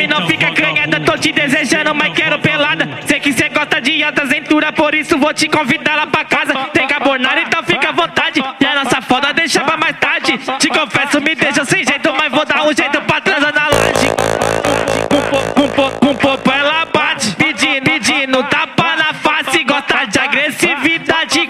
E não fica canhada, tô te desejando, mas quero pelada. Sei que cê gosta de alta cintura, por isso vou te convidar lá pra casa. Tem carbonara, então fica à vontade. E a nossa foda deixa pra mais tarde. Te confesso, me deixa sem jeito, mas vou dar um jeito pra transar na laje. Com popé